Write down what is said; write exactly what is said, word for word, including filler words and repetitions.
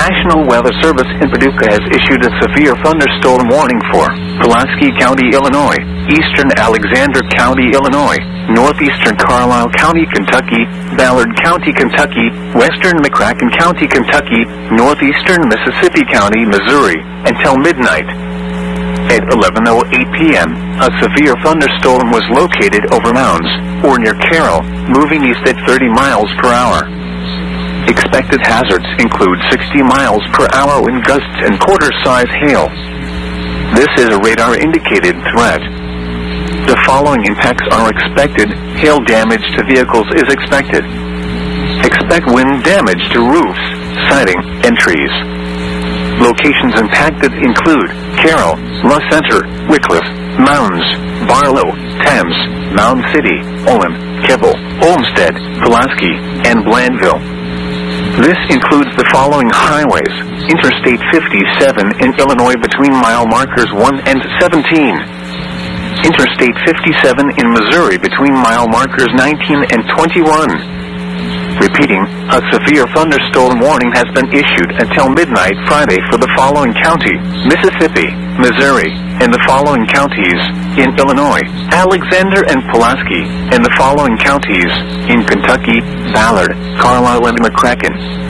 National Weather Service in Paducah has issued a severe thunderstorm warning for Pulaski County, Illinois, eastern Alexander County, Illinois, northeastern Carlisle County, Kentucky, Ballard County, Kentucky, western McCracken County, Kentucky, northeastern Mississippi County, Missouri, until midnight. At eleven oh eight p m, a severe thunderstorm was located over Mounds, or near Carroll, moving east at thirty miles per hour. Expected hazards include sixty miles per hour wind gusts and quarter-size hail. This is a radar-indicated threat. The following impacts are expected. Hail damage to vehicles is expected. Expect wind damage to roofs, siding, and trees. Locations impacted include Carroll, La Center, Wickliffe, Mounds, Barlow, Thames, Mound City, Olin, Kibble, Olmsted, Pulaski, and Blandville. This includes the following highways: Interstate fifty-seven in Illinois between mile markers one and seventeen. Interstate fifty-seven in Missouri between mile markers nineteen and twenty-one. Repeating, a severe thunderstorm warning has been issued until midnight Friday for the following county: Mississippi, Missouri, and the following counties in Illinois: Alexander and Pulaski, and the following counties in Kentucky: Ballard, Carlisle, and McCracken.